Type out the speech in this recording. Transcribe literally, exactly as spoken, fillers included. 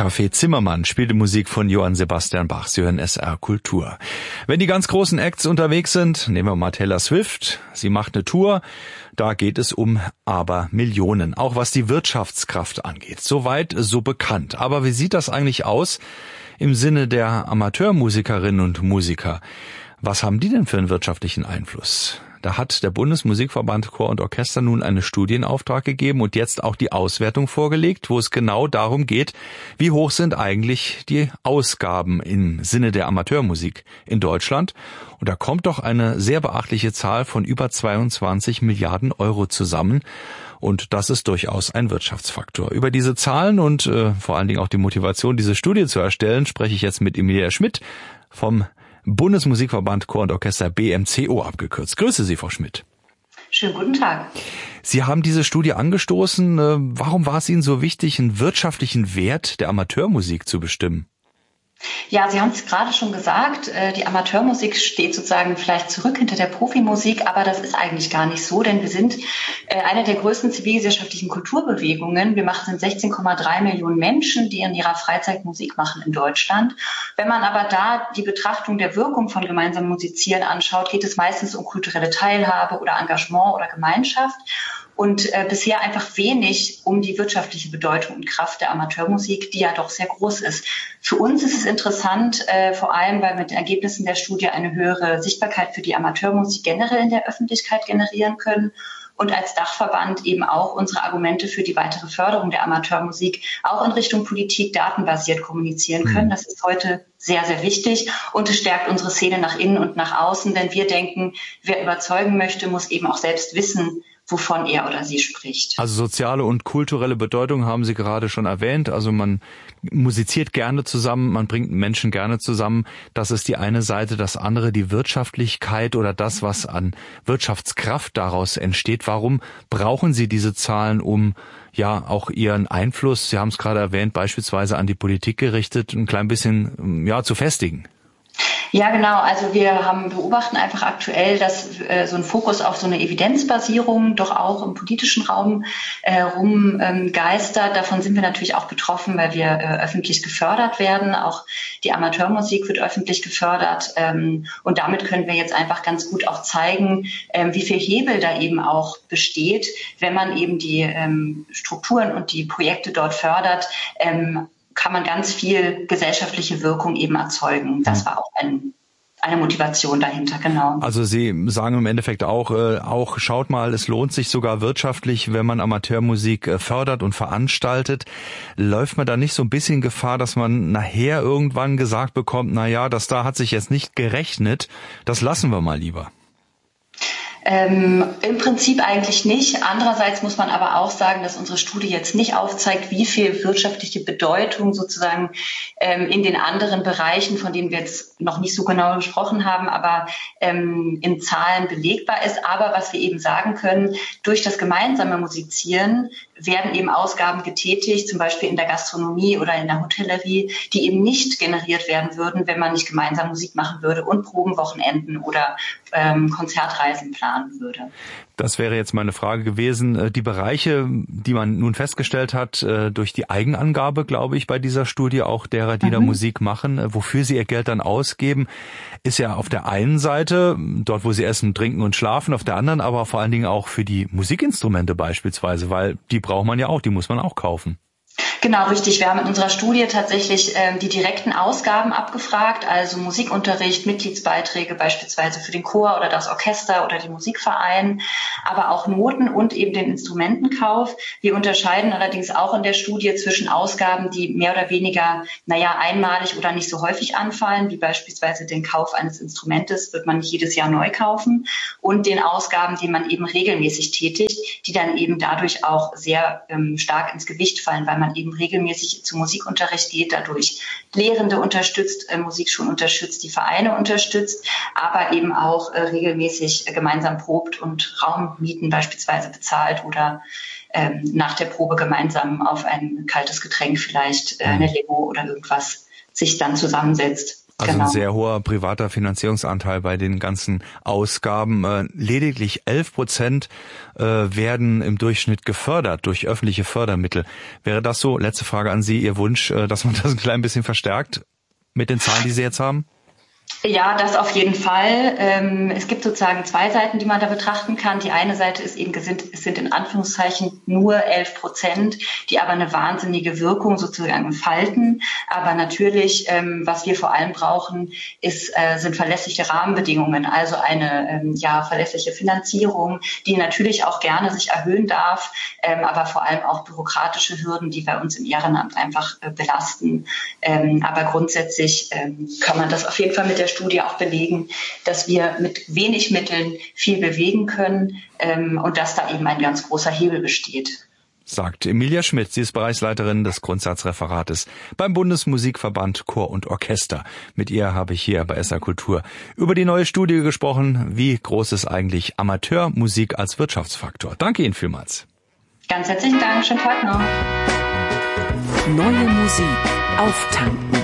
Café Zimmermann spielte Musik von Johann Sebastian Bach. Sie hören S R Kultur. Wenn die ganz großen Acts unterwegs sind, nehmen wir mal Taylor Swift. Sie macht eine Tour. Da geht es um Abermillionen, auch was die Wirtschaftskraft angeht. Soweit, so bekannt. Aber wie sieht das eigentlich aus im Sinne der Amateurmusikerinnen und Musiker? Was haben die denn für einen wirtschaftlichen Einfluss? Da hat der Bundesmusikverband Chor und Orchester nun einen Studie in Auftrag gegeben und jetzt auch die Auswertung vorgelegt, wo es genau darum geht, wie hoch sind eigentlich die Ausgaben im Sinne der Amateurmusik in Deutschland. Und da kommt doch eine sehr beachtliche Zahl von über zweiundzwanzig Milliarden Euro zusammen. Und das ist durchaus ein Wirtschaftsfaktor. Über diese Zahlen und äh, vor allen Dingen auch die Motivation, diese Studie zu erstellen, spreche ich jetzt mit Emilia Schmidt vom Bundesmusikverband Chor und Orchester, B M C O abgekürzt. Grüße Sie, Frau Schmidt. Schönen guten Tag. Sie haben diese Studie angestoßen. Warum war es Ihnen so wichtig, einen wirtschaftlichen Wert der Amateurmusik zu bestimmen? Ja, Sie haben es gerade schon gesagt, die Amateurmusik steht sozusagen vielleicht zurück hinter der Profimusik, aber das ist eigentlich gar nicht so, denn wir sind eine der größten zivilgesellschaftlichen Kulturbewegungen. Wir machen sind sechzehn Komma drei Millionen Menschen, die in ihrer Freizeit Musik machen in Deutschland. Wenn man aber da die Betrachtung der Wirkung von gemeinsamem Musizieren anschaut, geht es meistens um kulturelle Teilhabe oder Engagement oder Gemeinschaft. Und äh, bisher einfach wenig um die wirtschaftliche Bedeutung und Kraft der Amateurmusik, die ja doch sehr groß ist. Für uns ist es interessant, äh, vor allem, weil wir mit den Ergebnissen der Studie eine höhere Sichtbarkeit für die Amateurmusik generell in der Öffentlichkeit generieren können und als Dachverband eben auch unsere Argumente für die weitere Förderung der Amateurmusik auch in Richtung Politik datenbasiert kommunizieren können. Das ist heute sehr, sehr wichtig und es stärkt unsere Szene nach innen und nach außen, denn wir denken, wer überzeugen möchte, muss eben auch selbst wissen, wovon er oder sie spricht. Also soziale und kulturelle Bedeutung haben Sie gerade schon erwähnt. Also man musiziert gerne zusammen, man bringt Menschen gerne zusammen. Das ist die eine Seite. Das andere, die Wirtschaftlichkeit oder das, was an Wirtschaftskraft daraus entsteht. Warum brauchen Sie diese Zahlen, um ja auch Ihren Einfluss, Sie haben es gerade erwähnt, beispielsweise an die Politik gerichtet, ein klein bisschen ja zu festigen? Ja, genau. Also wir haben beobachten einfach aktuell, dass äh, so ein Fokus auf so eine Evidenzbasierung doch auch im politischen Raum äh, rumgeistert. Ähm, Davon sind wir natürlich auch betroffen, weil wir äh, öffentlich gefördert werden. Auch die Amateurmusik wird öffentlich gefördert. Ähm, und damit können wir jetzt einfach ganz gut auch zeigen, ähm, wie viel Hebel da eben auch besteht, wenn man eben die ähm, Strukturen und die Projekte dort fördert. Ähm, kann man ganz viel gesellschaftliche Wirkung eben erzeugen. Das war auch ein, eine Motivation dahinter, genau. Also Sie sagen im Endeffekt auch, äh, auch schaut mal, es lohnt sich sogar wirtschaftlich, wenn man Amateurmusik äh, fördert und veranstaltet. Läuft man da nicht so ein bisschen Gefahr, dass man nachher irgendwann gesagt bekommt, na ja, das da hat sich jetzt nicht gerechnet, das lassen wir mal lieber? Ähm, im Prinzip eigentlich nicht. Andererseits muss man aber auch sagen, dass unsere Studie jetzt nicht aufzeigt, wie viel wirtschaftliche Bedeutung sozusagen ähm, in den anderen Bereichen, von denen wir jetzt noch nicht so genau gesprochen haben, aber ähm, in Zahlen belegbar ist. Aber was wir eben sagen können, durch das gemeinsame Musizieren werden eben Ausgaben getätigt, zum Beispiel in der Gastronomie oder in der Hotellerie, die eben nicht generiert werden würden, wenn man nicht gemeinsam Musik machen würde und Probenwochenenden oder ähm, Konzertreisen planen würde. Das wäre jetzt meine Frage gewesen. Die Bereiche, die man nun festgestellt hat, durch die Eigenangabe, glaube ich, bei dieser Studie auch derer, die mhm. da Musik machen, wofür sie ihr Geld dann ausgeben, ist ja auf der einen Seite, dort wo sie essen, trinken und schlafen, auf der anderen aber vor allen Dingen auch für die Musikinstrumente beispielsweise, weil die braucht man ja auch, die muss man auch kaufen. Genau, richtig. Wir haben in unserer Studie tatsächlich ähm, die direkten Ausgaben abgefragt, also Musikunterricht, Mitgliedsbeiträge beispielsweise für den Chor oder das Orchester oder den Musikverein, aber auch Noten und eben den Instrumentenkauf. Wir unterscheiden allerdings auch in der Studie zwischen Ausgaben, die mehr oder weniger, naja, einmalig oder nicht so häufig anfallen, wie beispielsweise den Kauf eines Instrumentes, wird man nicht jedes Jahr neu kaufen, und den Ausgaben, die man eben regelmäßig tätigt, die dann eben dadurch auch sehr ähm, stark ins Gewicht fallen, weil man eben regelmäßig zum Musikunterricht geht, dadurch Lehrende unterstützt, äh, Musikschulen unterstützt, die Vereine unterstützt, aber eben auch äh, regelmäßig äh, gemeinsam probt und Raummieten beispielsweise bezahlt oder ähm, nach der Probe gemeinsam auf ein kaltes Getränk vielleicht, äh, eine Limo oder irgendwas sich dann zusammensetzt. Also genau. Ein sehr hoher privater Finanzierungsanteil bei den ganzen Ausgaben. Äh, lediglich elf Prozent äh, werden im Durchschnitt gefördert durch öffentliche Fördermittel. Wäre das so, letzte Frage an Sie, Ihr Wunsch, äh, dass man das ein klein bisschen verstärkt mit den Zahlen, die Sie jetzt haben? Ja, das auf jeden Fall. Ähm, es gibt sozusagen zwei Seiten, die man da betrachten kann. Die eine Seite ist eben, es sind in Anführungszeichen nur elf Prozent, die aber eine wahnsinnige Wirkung sozusagen entfalten. Aber natürlich, ähm, was wir vor allem brauchen, ist, äh, sind verlässliche Rahmenbedingungen, also eine ähm, ja verlässliche Finanzierung, die natürlich auch gerne sich erhöhen darf, ähm, aber vor allem auch bürokratische Hürden, die bei uns im Ehrenamt einfach äh, belasten. Ähm, aber grundsätzlich ähm, kann man das auf jeden Fall mit der Studie auch belegen, dass wir mit wenig Mitteln viel bewegen können ähm, und dass da eben ein ganz großer Hebel besteht. Sagt Emilia Schmidt, sie ist Bereichsleiterin des Grundsatzreferates beim Bundesmusikverband Chor und Orchester. Mit ihr habe ich hier bei S R Kultur über die neue Studie gesprochen. Wie groß ist eigentlich Amateurmusik als Wirtschaftsfaktor? Danke Ihnen vielmals. Ganz herzlichen Dank, schönen Tag noch. Neue Musik auftanken.